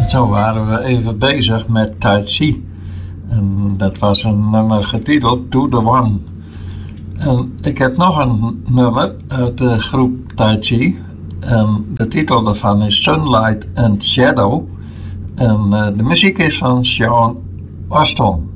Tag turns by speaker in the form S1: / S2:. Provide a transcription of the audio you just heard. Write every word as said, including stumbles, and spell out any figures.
S1: Zo waren we even bezig met Tai Chi. En dat was een nummer getiteld To The One. En ik heb nog een nummer uit de groep Tai Chi. En de titel daarvan is Sunlight and Shadow. En uh, de muziek is van Sean Astin.